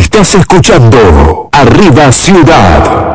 Estás escuchando Arriba Ciudad,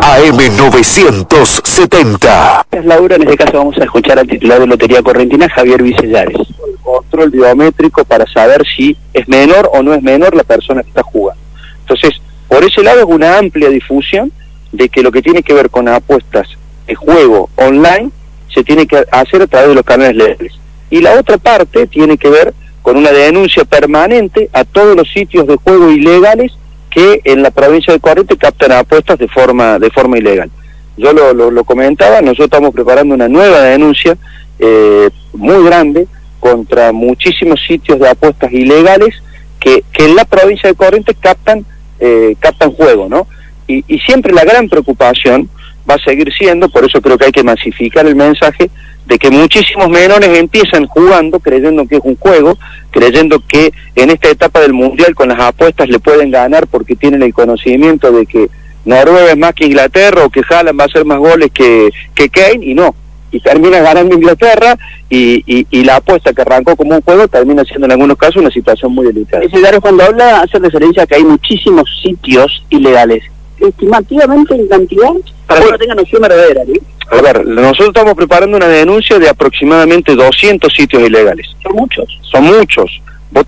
AM970. Laura, en este caso vamos a escuchar al titular de Lotería Correntina, Javier Vicellares. El control biométrico para saber si es menor o no es menor la persona que está jugando. Entonces, por ese lado es una amplia difusión de que lo que tiene que ver con apuestas de juego online se tiene que hacer a través de los canales legales. Y la otra parte tiene que ver con una denuncia permanente a todos los sitios de juego ilegales que en la provincia de Corrientes captan apuestas de forma ilegal. Yo lo comentaba, nosotros estamos preparando una nueva denuncia muy grande contra muchísimos sitios de apuestas ilegales que en la provincia de Corrientes captan juego, ¿no? Y siempre la gran preocupación va a seguir siendo, por eso creo que hay que masificar el mensaje, de que muchísimos menores empiezan jugando, creyendo que es un juego, creyendo que en esta etapa del Mundial con las apuestas le pueden ganar porque tienen el conocimiento de que Noruega es más que Inglaterra o que Haaland va a hacer más goles que Kane, y no. Y termina ganando Inglaterra y la apuesta que arrancó como un juego termina siendo en algunos casos una situación muy delicada. Ese Dario, cuando habla, hace referencia a que hay muchísimos sitios ilegales. Estimativamente en cantidad, para que no tengan noción verdadera, ¿sí? A ver, nosotros estamos preparando una denuncia de aproximadamente 200 sitios ilegales. Son muchos. Son muchos. Vos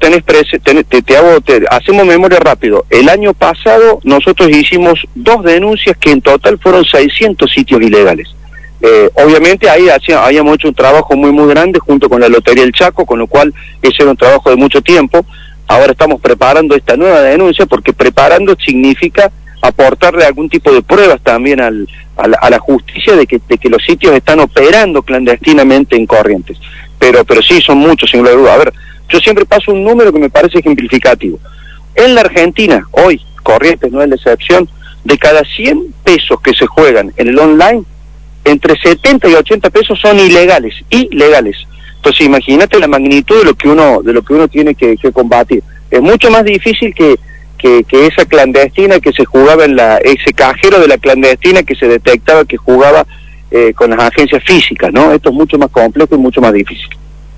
hacemos memoria rápido. El año pasado nosotros hicimos 2 denuncias que en total fueron 600 sitios ilegales. Obviamente ahí habíamos hecho un trabajo muy grande junto con la Lotería del Chaco, con lo cual ese era un trabajo de mucho tiempo. Ahora estamos preparando esta nueva denuncia porque preparando significa aportarle algún tipo de pruebas también a la justicia de que los sitios están operando clandestinamente en Corrientes. Pero sí, son muchos, sin duda. A ver, yo siempre paso un número que me parece ejemplificativo. En la Argentina, hoy, Corrientes no es la excepción, de cada 100 pesos que se juegan en el online, entre 70 y 80 pesos son ilegales. Entonces imagínate la magnitud de lo que uno tiene que combatir. Es mucho más difícil que esa clandestina que se jugaba ese cajero de la clandestina que se detectaba que jugaba con las agencias físicas, ¿no? Esto es mucho más complejo y mucho más difícil.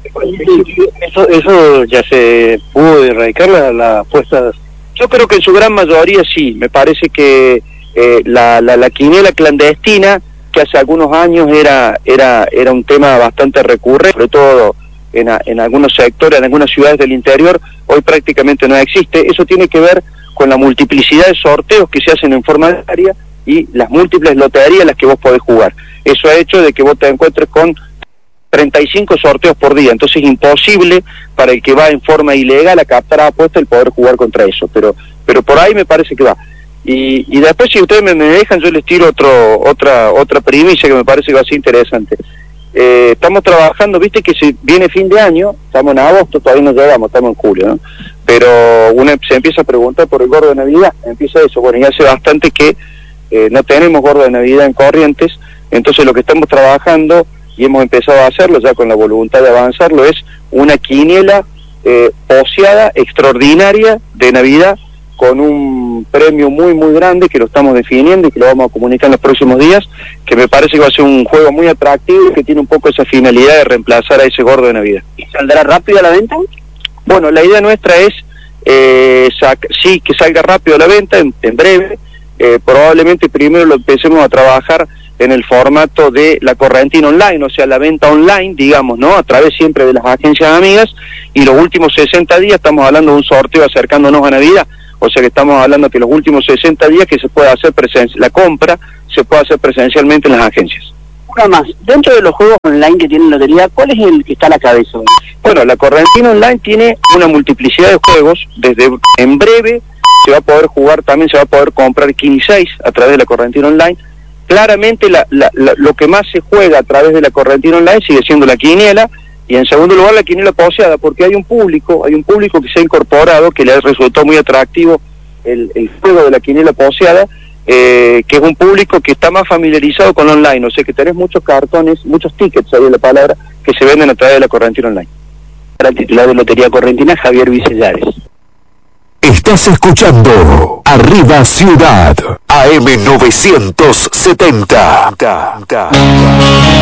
Eso ya se pudo erradicar la apuesta. Yo creo que en su gran mayoría sí. Me parece que la quiniela clandestina, que hace algunos años era un tema bastante recurrente, sobre todo en algunos sectores, en algunas ciudades del interior, hoy prácticamente no existe. Eso tiene que ver con la multiplicidad de sorteos que se hacen en forma diaria y las múltiples loterías a las que vos podés jugar. Eso ha hecho de que vos te encuentres con 35 sorteos por día, entonces es imposible para el que va en forma ilegal a captar apuestas el poder jugar contra eso, pero por ahí me parece que va. Y después, si ustedes me dejan, yo les tiro otra primicia que me parece que va a ser interesante. Estamos trabajando, viste que se viene fin de año, estamos en agosto, todavía no llegamos, estamos en julio, ¿no? Pero uno se empieza a preguntar por el gordo de Navidad, empieza eso. Bueno, ya hace bastante que no tenemos gordo de Navidad en Corrientes, entonces lo que estamos trabajando, y hemos empezado a hacerlo ya con la voluntad de avanzarlo, es una quiniela poseada extraordinaria de Navidad, con un premio muy grande que lo estamos definiendo y que lo vamos a comunicar en los próximos días, que me parece que va a ser un juego muy atractivo y que tiene un poco esa finalidad de reemplazar a ese gordo de Navidad. ¿Y saldrá rápido a la venta? Bueno, la idea nuestra es sí, que salga rápido a la venta, en breve. Probablemente primero lo empecemos a trabajar en el formato de la Correntina online, o sea, la venta online, digamos, ¿no? A través siempre de las agencias amigas, y los últimos 60 días estamos hablando de un sorteo acercándonos a Navidad. O sea que estamos hablando que los últimos 60 días que se puede hacer la compra se puede hacer presencialmente en las agencias. Una más, dentro de los juegos online que tienen lotería, ¿cuál es el que está a la cabeza? Bueno, la Correntina online tiene una multiplicidad de juegos. Desde en breve se va a poder jugar, también se va a poder comprar 15 a través de la Correntina online. Claramente lo que más se juega a través de la Correntina online sigue siendo la quiniela, y en segundo lugar la quiniela poseada, porque hay un público que se ha incorporado, que le ha resultado muy atractivo el juego de la quiniela poseada, que es un público que está más familiarizado con online, o sea que tenés muchos cartones, muchos tickets, ahí la palabra, que se venden a través de la Correntina online. Para el titular de Lotería Correntina, Javier Vicellares. Estás escuchando Arriba Ciudad, AM970.